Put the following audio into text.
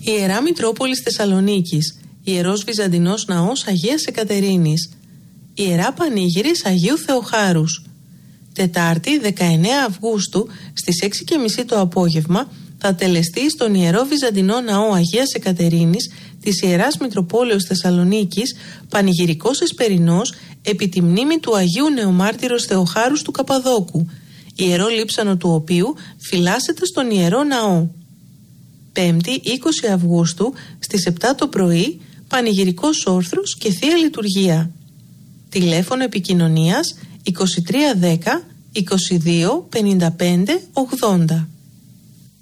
Ιερά Μητρόπολης Θεσσαλονίκης, Ιερός Βυζαντινός Ναός Αγίας Εκατερίνης, Ιερά Πανήγυρης Αγίου Θεοχάρους. Τετάρτη 19 Αυγούστου στις 6:30 το απόγευμα θα τελεστεί στον Ιερό Βυζαντινό Ναό Αγίας Εκατερίνης της Ιεράς Μητροπόλεως Θεσσαλονίκης πανηγυρικός εσπερινός επί τη μνήμη του Αγίου Νεομάρτυρος Θεοχάρους του Καπαδόκου, ιερό λείψανο του οποίου φυλάσσεται στον Ιερό Ναό. Πέμπτη 20 Αυγούστου στις 7 το πρωί πανηγυρικός όρθρος και Θεία Λειτουργία. Τηλέφωνο επικοινωνίας 2310 22 55 80.